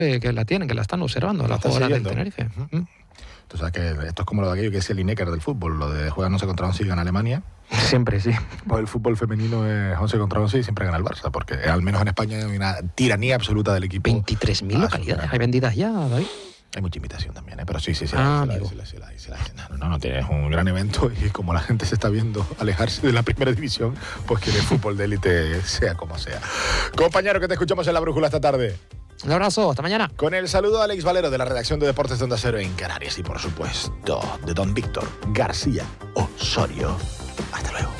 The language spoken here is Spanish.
que la tienen, que la están observando, la jugadora del Tenerife. Tú sabes que esto es como lo de aquello que es el Lineker del fútbol, lo de juegan 11 contra 11 y gana Alemania. Siempre, sí. Pues el fútbol femenino es 11 contra 11 y siempre gana el Barça, porque al menos en España hay una tiranía absoluta del equipo. 23.000 localidades hay vendidas ya, David. Hay mucha imitación también, pero sí. No, tienes un gran evento y como la gente se está viendo alejarse de la primera división, pues que el fútbol de élite sea como sea. Compañero, que te escuchamos en La Brújula esta tarde. Un abrazo, hasta mañana. Con el saludo a Alex Valero de la redacción de Deportes de Onda Cero en Canarias y por supuesto de don Víctor García Osorio. Hasta luego.